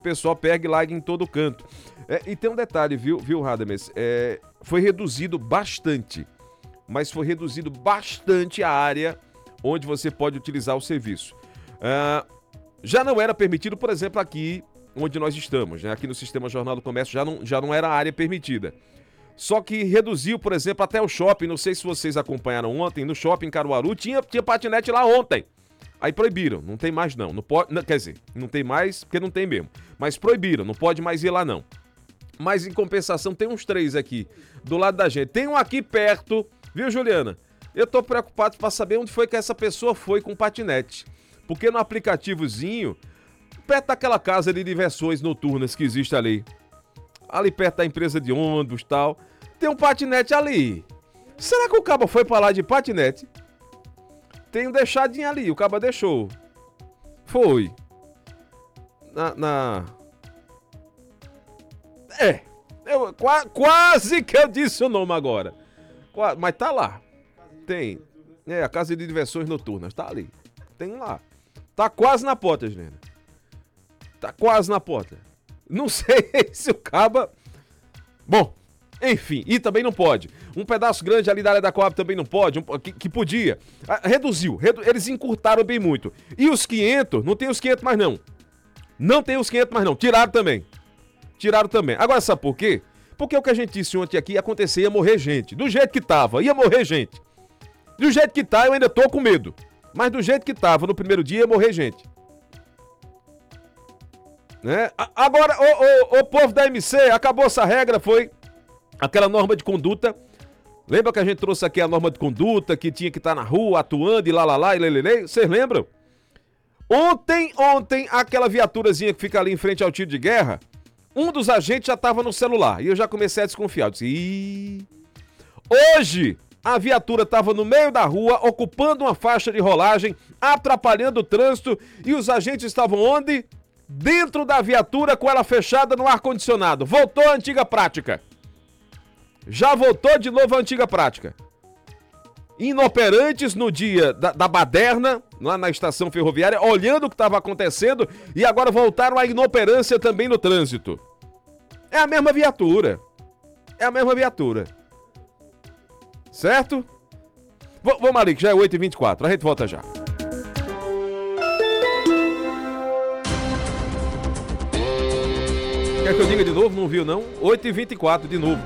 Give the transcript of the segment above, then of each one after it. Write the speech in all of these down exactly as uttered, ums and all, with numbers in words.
o pessoal pega e larga em todo canto. É, e tem um detalhe, viu, viu Radamés? É, foi reduzido bastante, mas foi reduzido bastante a área onde você pode utilizar o serviço. Ah, já não era permitido, por exemplo, aqui onde nós estamos, né? Aqui no Sistema Jornal do Comércio já não, já não era área permitida. Só que reduziu, por exemplo, até o shopping. Não sei se vocês acompanharam ontem, no shopping Caruaru tinha, tinha patinete lá ontem. Aí proibiram, não tem mais não. Não pode, não, quer dizer, não tem mais porque não tem mesmo. Mas proibiram, não pode mais ir lá não. Mas em compensação tem uns três aqui do lado da gente. Tem um aqui perto, viu, Juliana? Eu tô preocupado para saber onde foi que essa pessoa foi com o patinete. Porque no aplicativozinho, perto daquela casa de diversões noturnas que existe ali, ali perto da empresa de ônibus e tal, tem um patinete ali. Será que o cabo foi pra lá de patinete? Tem um deixadinho ali, o cabo deixou. Foi. Na... na... É. Eu, qua, quase que eu disse o nome agora. Qua, mas tá lá. Tem. É, a casa de diversões noturnas, tá ali. Tem lá. Tá quase na porta, Juliana. Tá quase na porta. Não sei se o caba... Bom, enfim, e também não pode. Um pedaço grande ali da área da Coab também não pode, um, que, que podia. Ah, reduziu, redu... eles encurtaram bem muito. E os quinhentos, não tem os quinhentos mais não. Não tem os quinhentos mais não, tiraram também. Tiraram também. Agora sabe por quê? Porque o que a gente disse ontem aqui ia acontecer, ia morrer gente. Do jeito que tava, ia morrer gente. Do jeito que tá, eu ainda tô com medo. Mas do jeito que tava no primeiro dia, ia morrer gente. Né? Agora, o, o, o povo da M C, acabou essa regra, foi aquela norma de conduta. Lembra que a gente trouxe aqui a norma de conduta, que tinha que estar na rua, atuando e lá, lá, lá, e lelele? Vocês lembram? Ontem, ontem, aquela viaturazinha que fica ali em frente ao tiro de guerra, um dos agentes já estava no celular, e eu já comecei a desconfiar. Eu disse, Ih... Hoje, a viatura estava no meio da rua, ocupando uma faixa de rolagem, atrapalhando o trânsito, e os agentes estavam onde? Dentro da viatura com ela fechada no ar-condicionado. Voltou a antiga prática. Já voltou de novo a antiga prática. Inoperantes no dia da, da baderna, lá na estação ferroviária, olhando o que estava acontecendo e agora voltaram à inoperância também no trânsito. É a mesma viatura. É a mesma viatura. Certo? V- vamos ali, que já é oito e vinte e quatro. A gente volta já. Quer que eu diga de novo? Não viu, não? oito e vinte e quatro de novo.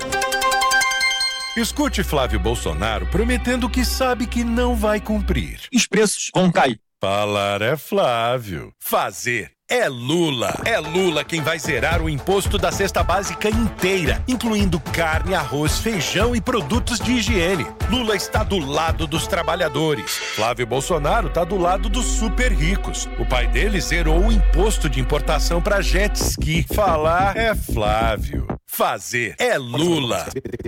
Escute Flávio Bolsonaro prometendo que sabe que não vai cumprir. Os preços vão cair. Falar é Flávio. Fazer é Lula. É Lula quem vai zerar o imposto da cesta básica inteira, incluindo carne, arroz, feijão e produtos de higiene. Lula está do lado dos trabalhadores. Flávio Bolsonaro está do lado dos super ricos. O pai dele zerou o imposto de importação para jet ski. Falar é Flávio. Fazer é Lula.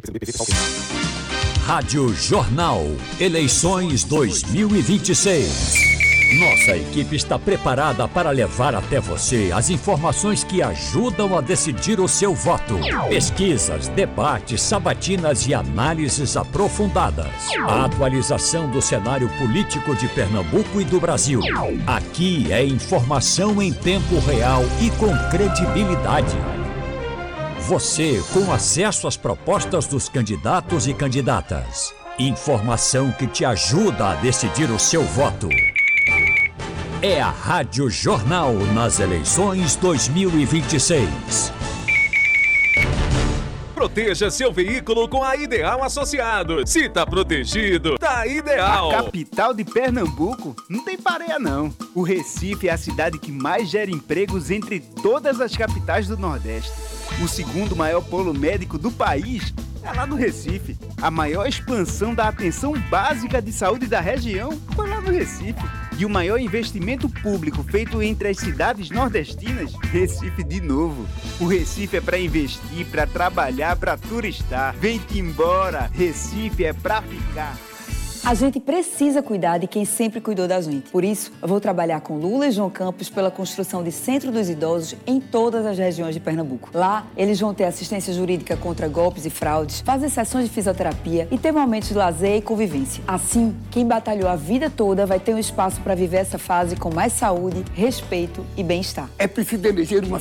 Rádio Jornal. Eleições dois mil e vinte e seis. Nossa equipe está preparada para levar até você as informações que ajudam a decidir o seu voto. Pesquisas, debates, sabatinas e análises aprofundadas. A atualização do cenário político de Pernambuco e do Brasil. Aqui é informação em tempo real e com credibilidade. Você com acesso às propostas dos candidatos e candidatas. Informação que te ajuda a decidir o seu voto. É a Rádio Jornal nas eleições dois mil e vinte e seis. Proteja seu veículo com a Ideal Associados. Se tá protegido, tá ideal. A capital de Pernambuco não tem pareia não. O Recife é a cidade que mais gera empregos entre todas as capitais do Nordeste. O segundo maior polo médico do país é lá no Recife. A maior expansão da atenção básica de saúde da região foi lá no Recife. E o maior investimento público feito entre as cidades nordestinas, Recife de novo. O Recife é para investir, para trabalhar, para turistar. Vem-te embora, Recife é para ficar. A gente precisa cuidar de quem sempre cuidou da gente. Por isso, eu vou trabalhar com Lula e João Campos pela construção de Centro dos Idosos em todas as regiões de Pernambuco. Lá, eles vão ter assistência jurídica contra golpes e fraudes, fazer sessões de fisioterapia e ter momentos de lazer e convivência. Assim, quem batalhou a vida toda vai ter um espaço para viver essa fase com mais saúde, respeito e bem-estar. É preciso eleger uma